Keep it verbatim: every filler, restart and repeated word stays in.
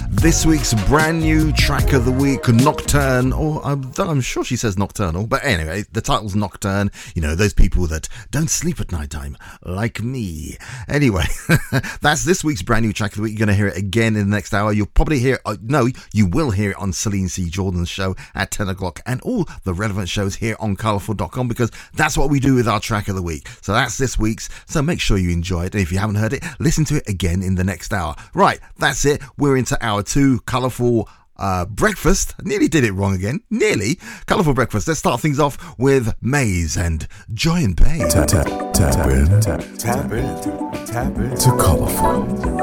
This week's brand new track of the week, Nocturne, or I'm, I'm sure she says nocturnal, but anyway, the title's Nocturne. You know, those people that don't sleep at night time, like me. Anyway, that's this week's brand new track of the week. You're going to hear it again in the next hour. You'll probably hear it, uh, no, you will hear it on Celine C. Jordan's show at ten o'clock and all the relevant shows here on colourful dot com, because that's what we do with our track of the week. So that's this week's, so make sure you enjoy it. And if you haven't heard it, listen to it again in the next hour. Right, that's it. We're into hour two, Colourful uh, Breakfast. I nearly did it wrong again. Nearly. Colourful Breakfast. Let's start things off with Maze and Joy and Pain. Tap, tap, tap in. Tap, tap in. Tap in. To Colourful.